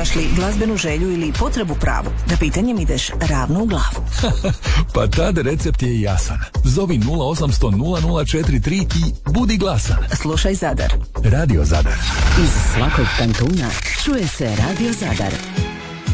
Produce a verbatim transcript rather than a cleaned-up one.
Imaš li glazbenu želju ili potrebu pravu? Da pitanjem ideš ravno u glavu. Pa tad recept je jasan. Zovi nula osam sto nula nula četiri tri i budi glasan. Slušaj Zadar. Radio Zadar. Iz svakog kantuna čuje se Radio Zadar.